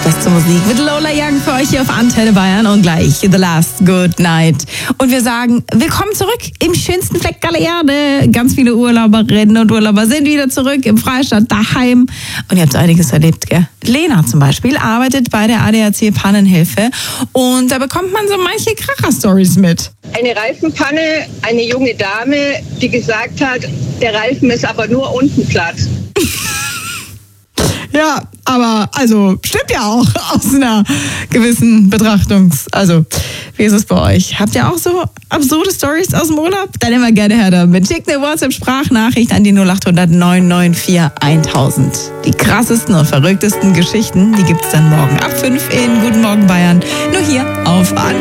Beste Musik mit Lola Young für euch hier auf Antenne Bayern und gleich The Last Good Night. Und wir sagen, willkommen zurück im schönsten Fleck aller Erde. Ganz viele Urlauberinnen und Urlauber sind wieder zurück im Freistaat daheim. Und ihr habt einiges erlebt, gell? Lena zum Beispiel arbeitet bei der ADAC Pannenhilfe und da bekommt man so manche Kracher-Stories mit. Eine Reifenpanne, eine junge Dame, die gesagt hat, der Reifen ist aber nur unten platt. Ja, aber also stimmt ja auch aus einer gewissen Also, wie ist es bei euch? Habt ihr auch so absurde Stories aus dem Urlaub? Dann immer gerne her damit. Schickt eine WhatsApp-Sprachnachricht an die 0800 994 1000. Die krassesten und verrücktesten Geschichten, die gibt's dann morgen ab 5 in Guten Morgen Bayern. Nur hier auf Antenne.